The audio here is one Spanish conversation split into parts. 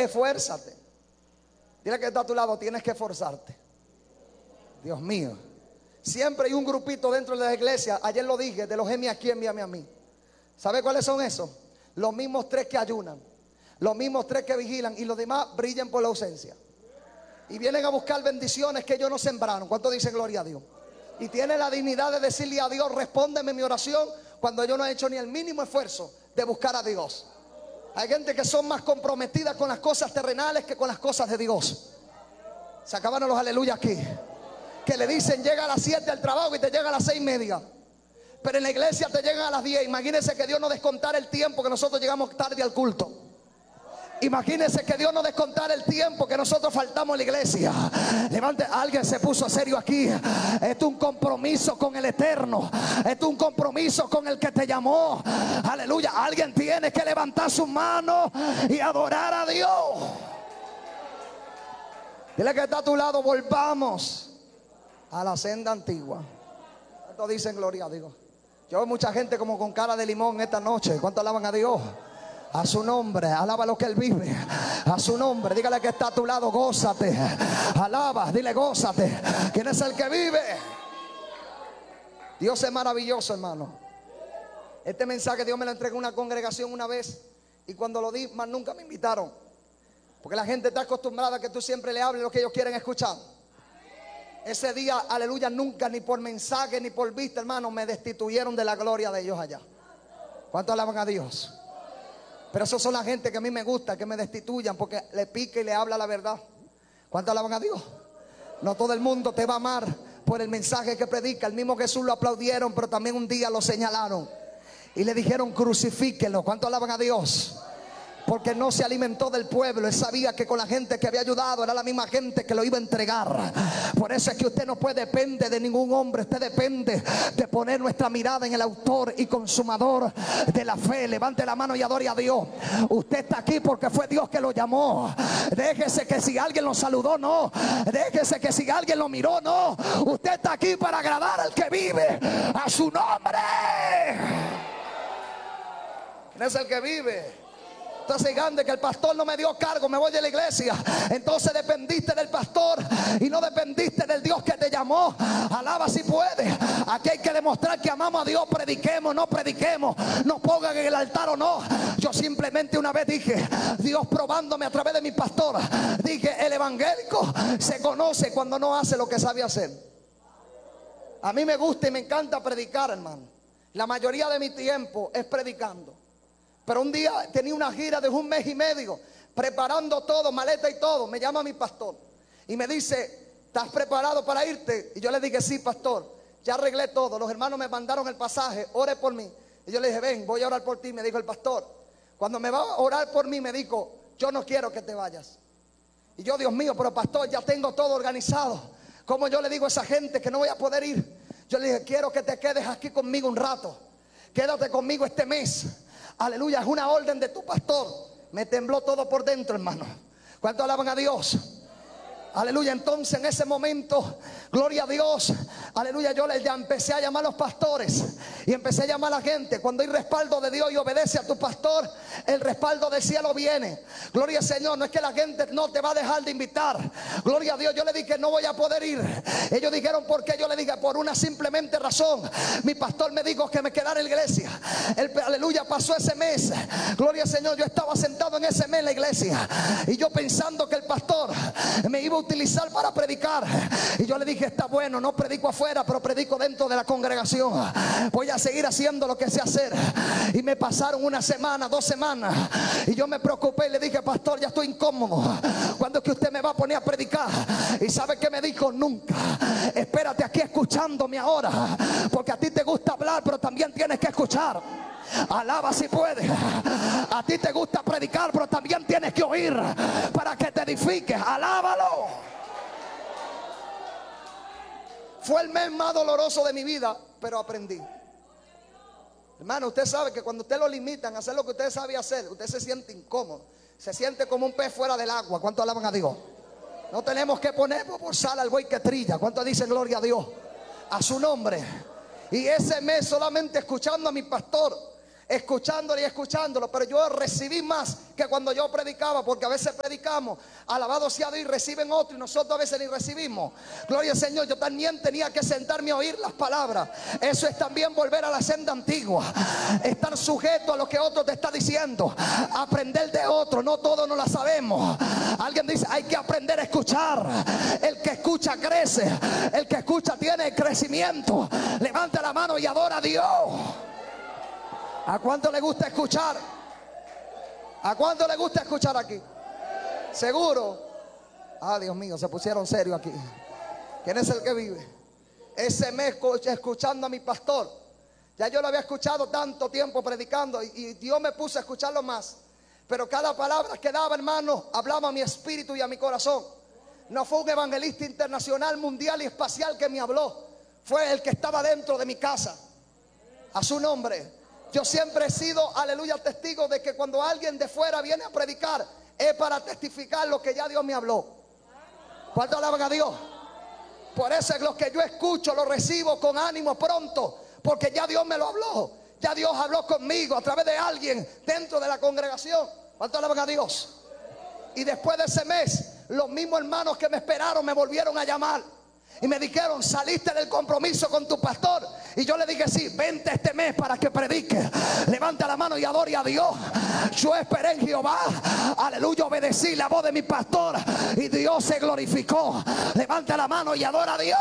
esfuérzate. Dile que está a tu lado, tienes que esforzarte. Dios mío. Siempre hay un grupito dentro de la iglesia. Ayer lo dije, de los heme aquí, envíame a mí. ¿Sabe cuáles son esos? Los mismos 3 que ayunan, los mismos 3 que vigilan, y los demás brillan por la ausencia. Y vienen a buscar bendiciones que ellos no sembraron. ¿Cuánto dicen gloria a Dios? Y tienen la dignidad de decirle a Dios, respóndeme mi oración, cuando yo no he hecho ni el mínimo esfuerzo de buscar a Dios. Hay gente que son más comprometidas con las cosas terrenales que con las cosas de Dios. Se acabaron los aleluya aquí. Que le dicen llega a las 7 al trabajo y te llega a las 6:30. Pero en la iglesia te llegan a las 10. Imagínense que Dios no descontara el tiempo que nosotros llegamos tarde al culto. Imagínense que Dios no descontara el tiempo que nosotros faltamos a la iglesia. Levante, alguien se puso serio aquí. Esto es un compromiso con el Eterno. Esto es un compromiso con el que te llamó. Aleluya. Alguien tiene que levantar sus manos y adorar a Dios. Dile que está a tu lado, volvamos a la senda antigua. ¿Cuántos dicen gloria a Dios? Yo veo mucha gente como con cara de limón esta noche. ¿Cuántos alaban a Dios? A su nombre, alaba lo que Él vive. A su nombre, dígale que está a tu lado, gózate. Alaba, dile gózate. ¿Quién es el que vive? Dios es maravilloso, hermano. Este mensaje Dios me lo entregó a una congregación una vez, y cuando lo di, más nunca me invitaron. Porque la gente está acostumbrada a que tú siempre le hables lo que ellos quieren escuchar. Ese día, aleluya, nunca, ni por mensaje ni por vista, hermano, me destituyeron de la gloria de ellos allá. ¿Cuántos alaban a Dios? Pero esos son la gente que a mí me gusta, que me destituyan, porque le pica y le habla la verdad. ¿Cuántos alaban a Dios? No todo el mundo te va a amar por el mensaje que predica. El mismo Jesús lo aplaudieron, pero también un día lo señalaron y le dijeron crucifíquenlo. ¿Cuántos alaban a Dios? Porque no se alimentó del pueblo. Él sabía que con la gente que había ayudado era la misma gente que lo iba a entregar. Por eso es que usted no puede depender de ningún hombre. Usted depende de poner nuestra mirada en el autor y consumador de la fe. Levante la mano y adore a Dios. Usted está aquí porque fue Dios que lo llamó. Déjese que si alguien lo saludó, no. Déjese que si alguien lo miró, no. Usted está aquí para agradar al que vive. A su nombre. ¿Quién es el que vive? Entonces, grande que el pastor no me dio cargo, me voy de la iglesia. Entonces dependiste del pastor y no dependiste del Dios que te llamó. Alaba si puede. Aquí hay que demostrar que amamos a Dios. Prediquemos, no prediquemos, nos pongan en el altar o no. Yo simplemente una vez dije, Dios probándome a través de mi pastor, dije, el evangélico se conoce cuando no hace lo que sabe hacer. A mí me gusta y me encanta predicar, hermano. La mayoría de mi tiempo es predicando. Pero un día tenía una gira de 1 mes y medio, preparando todo, maleta y todo. Me llama mi pastor y me dice, ¿estás preparado para irte? Y yo le dije, sí, pastor, ya arreglé todo. Los hermanos me mandaron el pasaje, ore por mí. Y yo le dije, ven, voy a orar por ti. Me dijo el pastor, cuando me va a orar por mí, me dijo, yo no quiero que te vayas. Y yo, Dios mío, pero pastor, ya tengo todo organizado. ¿Cómo yo le digo a esa gente que no voy a poder ir? Yo le dije, quiero que te quedes aquí conmigo un rato. Quédate conmigo este mes. Aleluya, es una orden de tu pastor. Me tembló todo por dentro, hermano. ¿Cuánto alaban a Dios? Aleluya, entonces en ese momento, gloria a Dios, aleluya, yo ya empecé a llamar a los pastores y empecé a llamar a la gente. Cuando hay respaldo de Dios y obedece a tu pastor, el respaldo del cielo viene. Gloria al Señor, no es que la gente no te va a dejar de invitar. Gloria a Dios, yo le dije no voy a poder ir. Ellos dijeron ¿por qué? Yo le dije por una simplemente razón. Mi pastor me dijo que me quedara en la iglesia. Aleluya, pasó ese mes. Gloria al Señor, yo estaba sentado en ese mes en la iglesia y yo pensando que el pastor me iba a utilizar para predicar. Y yo le dije está bueno, no predico afuera, pero predico dentro de la congregación. Voy a seguir haciendo lo que sé hacer. Y me pasaron 1 semana, 2 semanas y yo me preocupé y le dije pastor, ya estoy incómodo. ¿Cuándo es que usted me va a poner a predicar? Y ¿sabe qué me dijo? Nunca. Espérate aquí escuchándome ahora, porque a ti te gusta hablar, pero también tienes que escuchar. Alaba si puedes. A ti te gusta predicar, pero también tienes que oír para que te edifiques. Alábalo. Fue el mes más doloroso de mi vida, pero aprendí. Hermano, usted sabe que cuando usted lo limitan a hacer lo que usted sabe hacer, usted se siente incómodo. Se siente como un pez fuera del agua. ¿Cuánto alaban a Dios? No tenemos que poner por sal al buey que trilla. ¿Cuánto dicen gloria a Dios? A su nombre. Y ese mes solamente escuchando a mi pastor, escuchándolo y escuchándolo, pero yo recibí más que cuando yo predicaba, porque a veces predicamos, alabado sea Dios, y reciben otro, y nosotros a veces ni recibimos. Gloria al Señor. Yo también tenía que sentarme a oír las palabras. Eso es también volver a la senda antigua, estar sujeto a lo que otro te está diciendo, aprender de otro. No todo no la sabemos. Alguien dice, hay que aprender a escuchar. El que escucha crece, el que escucha tiene crecimiento. Levanta la mano y adora a Dios. ¿A cuánto le gusta escuchar? ¿A cuánto le gusta escuchar aquí? ¿Seguro? Ah, Dios mío, se pusieron serios aquí. ¿Quién es el que vive? Ese mes escuchando a mi pastor. Ya yo lo había escuchado tanto tiempo predicando, y Dios me puso a escucharlo más. Pero cada palabra que daba, hermano, hablaba a mi espíritu y a mi corazón. No fue un evangelista internacional, mundial y espacial que me habló. Fue el que estaba dentro de mi casa. A su nombre. Yo siempre he sido, aleluya, testigo de que cuando alguien de fuera viene a predicar, es para testificar lo que ya Dios me habló. ¿Cuánto alaban a Dios? Por eso es lo que yo escucho, lo recibo con ánimo pronto, porque ya Dios me lo habló. Ya Dios habló conmigo a través de alguien dentro de la congregación. ¿Cuánto alaban a Dios? Y después de ese mes, los mismos hermanos que me esperaron me volvieron a llamar. Y me dijeron, ¿saliste del compromiso con tu pastor? Y yo le dije, sí, vente este mes para que predique. Levanta la mano y adore a Dios. Yo esperé en Jehová, aleluya, obedecí la voz de mi pastor, y Dios se glorificó. Levanta la mano y adora a Dios.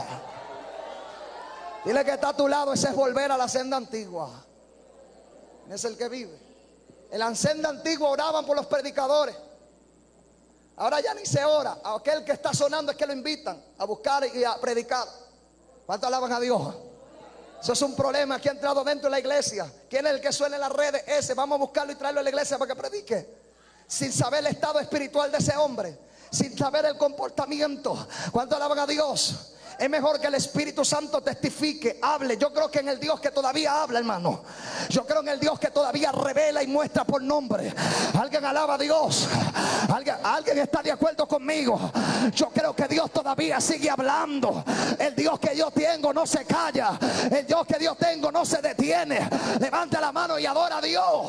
Dile que está a tu lado, ese es volver a la senda antigua. Es el que vive. En la senda antigua oraban por los predicadores. Ahora ya ni se ora. A aquel que está sonando es que lo invitan a buscar y a predicar. ¿Cuánto alaban a Dios? Eso es un problema que ha entrado dentro de la iglesia. ¿Quién es el que suena en las redes? Ese, vamos a buscarlo y traerlo a la iglesia para que predique. Sin saber el estado espiritual de ese hombre, sin saber el comportamiento. ¿Cuánto alaban a Dios? Es mejor que el Espíritu Santo testifique, hable. Yo creo que en el Dios que todavía habla, hermano. Yo creo en el Dios que todavía revela y muestra por nombre. Alguien alaba a Dios. Alguien está de acuerdo conmigo. Yo creo que Dios todavía sigue hablando. El Dios que yo tengo no se calla. El Dios que yo tengo no se detiene. Levanta la mano y adora a Dios.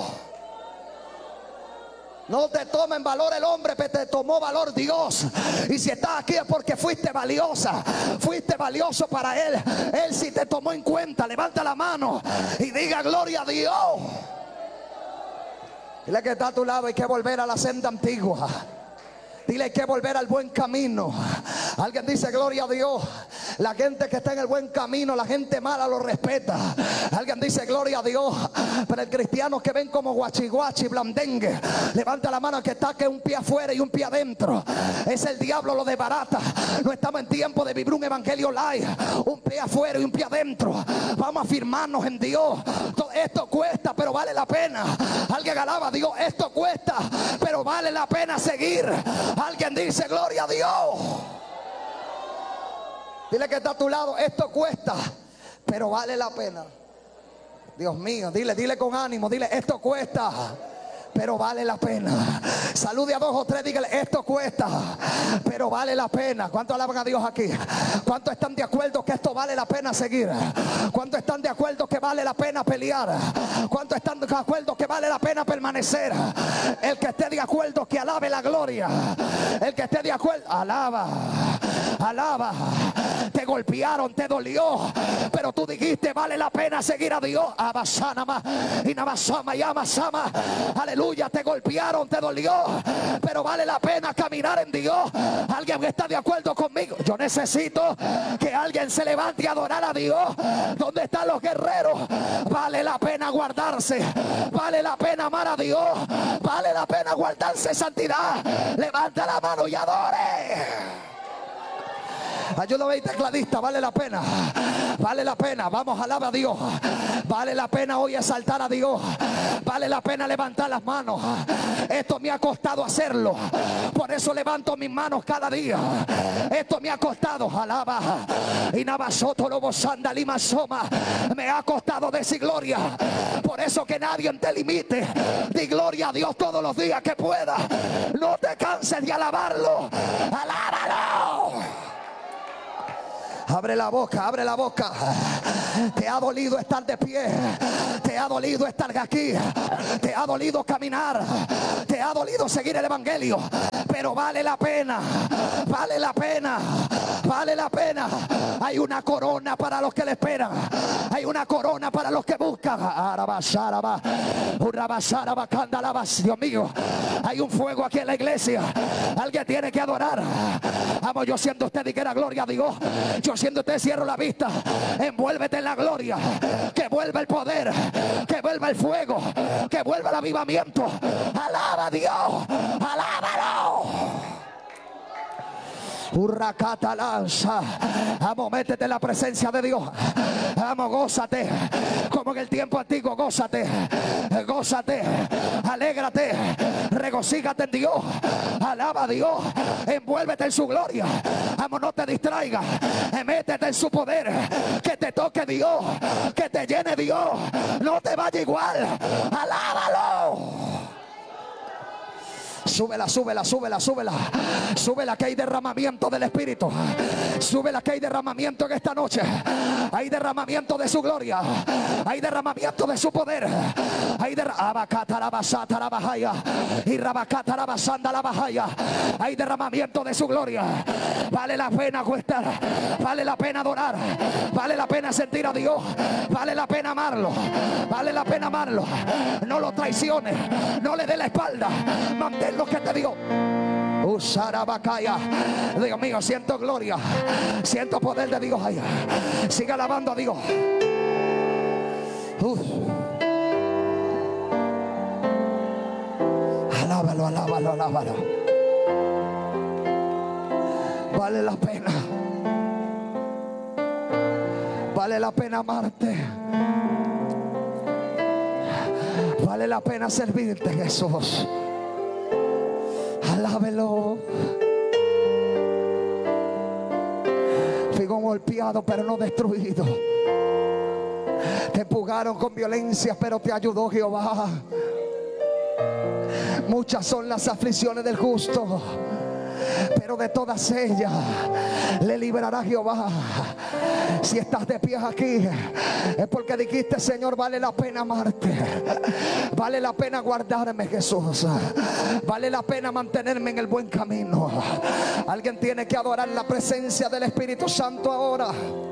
No te toma en valor el hombre, pero te tomó valor Dios. Y si estás aquí es porque fuiste valiosa, fuiste valioso para Él. Él sí te tomó en cuenta. Levanta la mano y diga gloria a Dios. Dile que está a tu lado, hay que volver a la senda antigua. Dile, hay que volver al buen camino. Alguien dice gloria a Dios. La gente que está en el buen camino, la gente mala lo respeta. Alguien dice gloria a Dios. Pero el cristiano que ven como guachi blandengue, levanta la mano que está, que un pie afuera y un pie adentro. Es el diablo, lo desbarata. No estamos en tiempo de vivir un evangelio light. Un pie afuera y un pie adentro. Vamos a firmarnos en Dios. Esto cuesta, pero vale la pena. Alguien alaba a Dios. Esto cuesta, pero vale la pena seguir. Alguien dice gloria a Dios. Dile que está a tu lado, esto cuesta, pero vale la pena. Dios mío, dile con ánimo, dile, esto cuesta, pero vale la pena. Salude a 2 o 3, dígale, esto cuesta, pero vale la pena. ¿Cuántos alaban a Dios aquí? ¿Cuántos están de acuerdo que esto vale la pena seguir? ¿Cuántos están de acuerdo que vale la pena pelear? ¿Cuántos están de acuerdo que vale la pena permanecer? El que esté de acuerdo que alabe la gloria. El que esté de acuerdo, alaba. Te golpearon, te dolió, pero tú dijiste vale la pena seguir a Dios. Aleluya, te golpearon, te dolió, pero vale la pena caminar en Dios. Alguien está de acuerdo conmigo. Yo necesito que alguien se levante a adorar a Dios. ¿Dónde están los guerreros? Vale la pena guardarse, vale la pena amar a Dios, vale la pena guardarse santidad. Levanta la mano y adore. Ayúdame, tecladista, vale la pena. Vale la pena, vamos, alaba a Dios. Vale la pena hoy exaltar a Dios. Vale la pena levantar las manos. Esto me ha costado hacerlo, por eso levanto mis manos cada día. Esto me ha costado, alaba. Y Nabasoto Lobo Sandalima Soma. Me ha costado decir gloria. Por eso que nadie te limite. Di gloria a Dios todos los días que pueda. No te canses de alabarlo. Alábalo. Abre la boca, abre la boca. Te ha dolido estar de pie. Te ha dolido estar aquí. Te ha dolido caminar. Te ha dolido seguir el evangelio. Pero vale la pena. Vale la pena. Vale la pena. Hay una corona para los que le esperan. Hay una corona para los que buscan. Dios mío, hay un fuego aquí en la iglesia. Alguien tiene que adorar. Vamos, yo siento usted y que era gloria a Dios. Yo siento usted, cierro la vista. Envuélvete en la gloria. Que vuelva el poder. Que vuelva el fuego. Que vuelva el avivamiento. Alaba a Dios. Alábalo. Hurracata lanza. Vamos, métete en la presencia de Dios. Vamos, gózate. Como en el tiempo antiguo, gózate. Gózate. Alégrate. Regocígate en Dios. Alaba a Dios. Envuélvete en su gloria. Vamos, no te distraigas. Métete en su poder. Que te toque Dios. Que te llene Dios. No te vaya igual. Alábalo. Súbela, súbela, súbela, súbela. Súbela, que hay derramamiento del Espíritu. Súbela, que hay derramamiento en esta noche. Hay derramamiento de su gloria. Hay derramamiento de su poder. Hay hay derramamiento de su gloria. Vale la pena cuestar. Vale la pena adorar. Vale la pena sentir a Dios. Vale la pena amarlo. Vale la pena amarlo. No lo traiciones. No le dé la espalda. Mantén lo que te digo. Dios mío, siento gloria. Siento poder de Dios allá. Siga alabando a Dios. Alábalo, alábalo, alábalo. Vale la pena. Vale la pena amarte. Vale la pena servirte, Jesús. Alábelo. Fuimos golpeados pero no destruidos. Te empujaron con violencia pero te ayudó Jehová. Muchas son las aflicciones del justo, pero de todas ellas le librará Jehová. Si estás de pie aquí, es porque dijiste: Señor, vale la pena amarte. Vale la pena guardarme, Jesús. Vale la pena mantenerme en el buen camino. Alguien tiene que adorar la presencia del Espíritu Santo ahora.